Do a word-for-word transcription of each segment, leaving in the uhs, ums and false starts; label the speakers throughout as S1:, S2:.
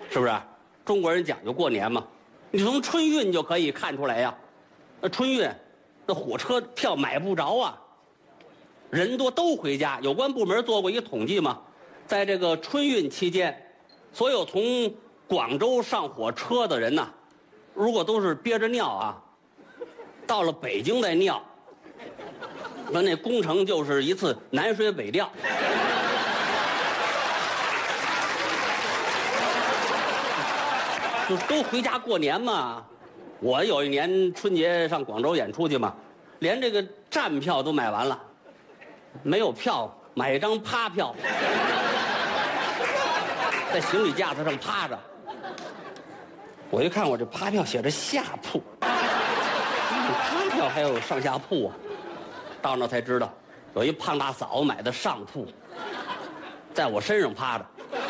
S1: 是不是？中国人讲究过年嘛，你从春运就可以看出来呀。那春运，那火车票买不着啊，人多都回家。有关部门做过一个统计嘛，在这个春运期间，所有从广州上火车的人呐，如果都是憋着尿啊，到了北京再尿，那那工程就是一次南水北调。就都回家过年嘛。我有一年春节上广州演出去嘛，连这个站票都买完了，没有票，买一张趴票，在行李架子上趴着。我一看，我这趴票写着下铺，趴票还有上下铺啊。到那才知道，有一胖大嫂买的上铺，在我身上趴着。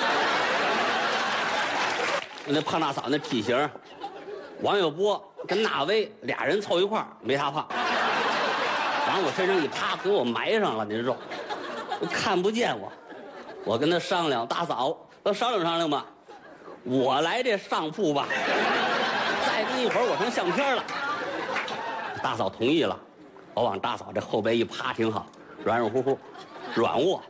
S1: 那胖大嫂那体型，王玥波跟纳威俩人凑一块儿没他胖，往我身上一趴，给我埋上了那肉，看不见我。我跟他商量，大嫂，咱商量商量吧，我来这上铺吧，再跟一会儿我成相片了。大嫂同意了，我往大嫂这后背一趴，挺好，软软乎乎，软卧。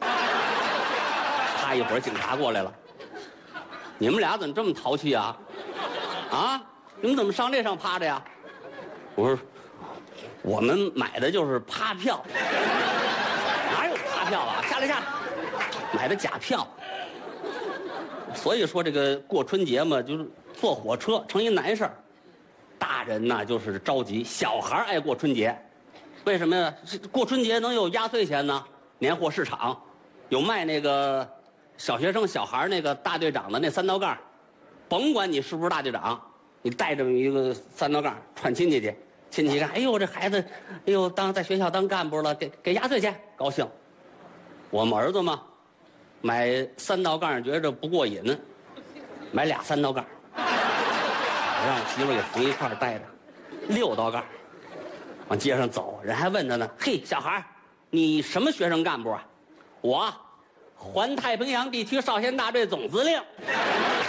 S1: 趴一会儿，警察过来了。你们俩怎么这么淘气啊？啊，你们怎么上这上趴着呀？我说，我们买的就是趴票，哪有趴票啊？下来下来，买的假票。所以说这个过春节嘛，就是坐火车成一难事儿。大人呢就是着急，小孩爱过春节，为什么呀？过春节能有压岁钱呢？年货市场有卖那个。小学生、小孩那个大队长的那三道杠，甭管你是不是大队长，你带这么一个三道杠串亲戚去，亲戚看，哎呦这孩子，哎呦当在学校当干部了，给给压岁钱，高兴。我们儿子嘛，买三道杠觉着不过瘾，买俩三道杠，我让我媳妇给缝一块带着，六道杠，往街上走，人还问他呢，嘿，小孩，你什么学生干部啊？我。环太平洋地区少先大队总司令。